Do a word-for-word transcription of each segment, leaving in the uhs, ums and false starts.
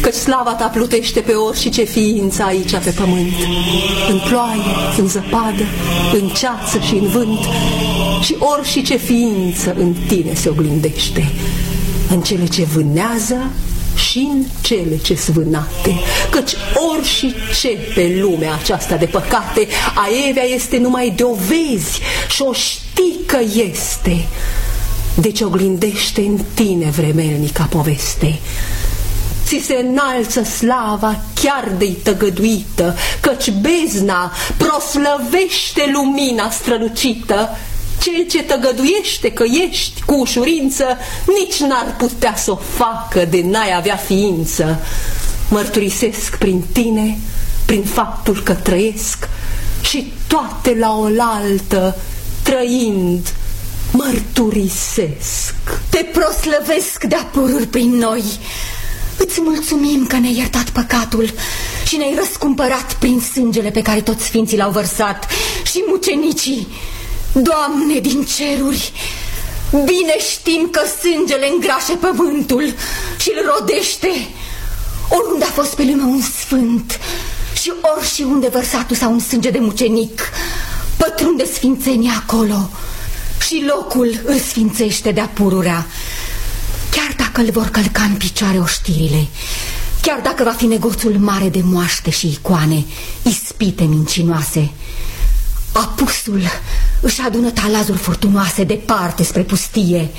Căci slava ta plutește pe orice ființă aici pe pământ, în ploaie, în zăpadă, în ceață și în vânt, și orice ființă în tine se oglindește, în cele ce vânează și în cele ce svânate, căci orice pe lumea aceasta de păcate, aevea este numai de o vezi și o știi că este, deci oglindește în tine vremelnica poveste. Ți se înalță slava chiar de-i tăgăduită, căci bezna proslăvește lumina strălucită. Cel ce tăgăduiește că ești cu ușurință, nici n-ar putea să o facă de n-ai avea ființă. Mărturisesc prin tine, prin faptul că trăiesc, și toate la oaltă, trăind, mărturisesc. Te proslăvesc de-a pururi prin noi. Îți mulțumim că ne-ai iertat păcatul și ne-ai răscumpărat prin sângele pe care toți sfinții l-au vărsat și mucenicii. Doamne din ceruri, bine știm că sângele îngrașe pământul și îl rodește. Oriunde a fost pe lume un sfânt și ori și unde vărsatul sau un sânge de mucenic, pătrunde sfințenia acolo și locul îl sfințește de-a pururea. Chiar dacă îl vor călca în picioare oștirile, chiar dacă va fi negoțul mare de moaște și icoane, ispite mincinoase, apusul își adună talazuri furtunoase departe spre pustie.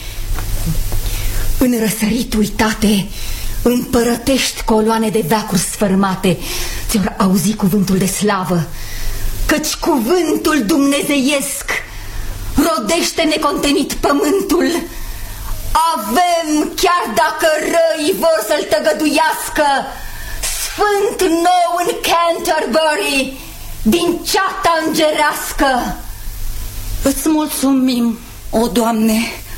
În răsărit uitate împărătești coloane de veacuri sfărmate ți-or auzi cuvântul de slavă, căci cuvântul dumnezeiesc rodește necontenit pământul. Avem, chiar dacă răii vor să-l tăgăduiască, sfânt nou în Canterbury, din ceata îngerească. Îți mulțumim, o Doamne,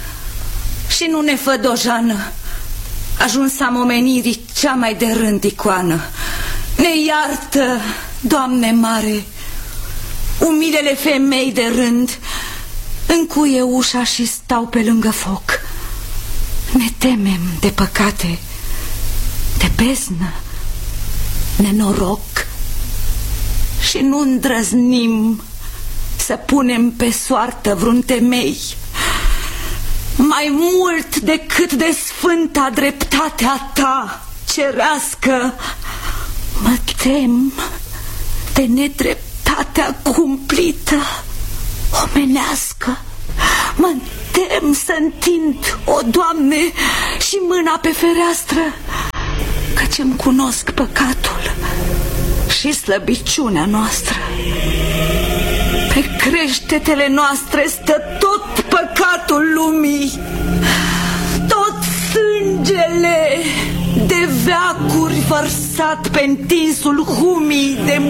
și nu ne fă dojană, ajunsam omenirii cea mai de rând icoană. Ne iartă, Doamne mare, umilele femei de rând, încuie ușa și stau pe lângă foc. Ne temem de păcate, de beznă, nenoroc, și nu îndrăznim să punem pe soartă vreun temei. Mai mult decât de sfânta dreptatea ta cerească, mă tem de nedreptatea cumplită omenească. Mă tem să întind, o Doamne, și mâna pe fereastră, căci-mi cunosc păcatul și slăbiciunea noastră. Pe creștetele noastre stă tot păcatul lumii, tot sângele de veacuri vărsat pe întinsul humii de